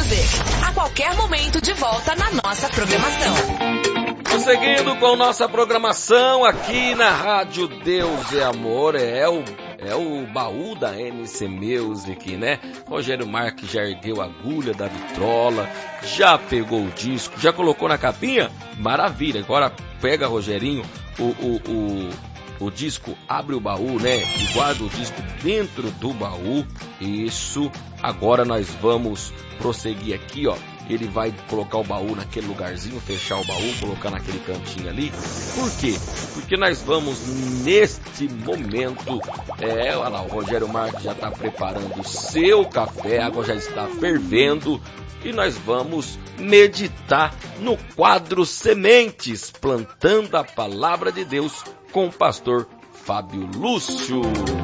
Music. A qualquer momento de volta na nossa programação. Seguindo com nossa programação aqui na Rádio Deus é Amor, é o baú da MC Music, né? Rogério Marques já ergueu a agulha da vitrola, já pegou o disco, já colocou na capinha? Maravilha, agora pega, Rogerinho, o disco, abre o baú, né? E guarda o disco dentro do baú. Isso, agora nós vamos prosseguir aqui, ó. Ele vai colocar o baú naquele lugarzinho, fechar o baú, colocar naquele cantinho ali. Por quê? Porque nós vamos neste momento, olha lá, o Rogério Marques já está preparando o seu café, a água já está fervendo e nós vamos meditar no quadro Sementes, plantando a palavra de Deus com o pastor Fábio Lúcio.